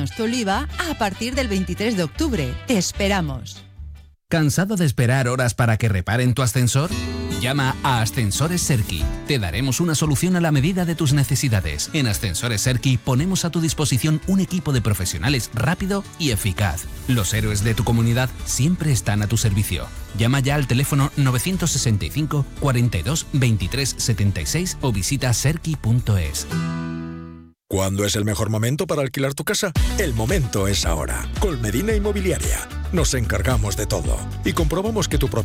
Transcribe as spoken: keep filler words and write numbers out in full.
Reducirnos tu I V A a partir del veintitrés de octubre. Te esperamos. ¿Cansado de esperar horas para que reparen tu ascensor? Llama a Ascensores Serki. Te daremos una solución a la medida de tus necesidades. En Ascensores Serki ponemos a tu disposición un equipo de profesionales rápido y eficaz. Los héroes de tu comunidad siempre están a tu servicio. Llama ya al teléfono novecientos sesenta y cinco, cuarenta y dos, veintitrés, setenta y seis o visita serki punto es. ¿Cuándo es el mejor momento para alquilar tu casa? El momento es ahora. Colmedina Inmobiliaria. Nos encargamos de todo y comprobamos que tu propiedad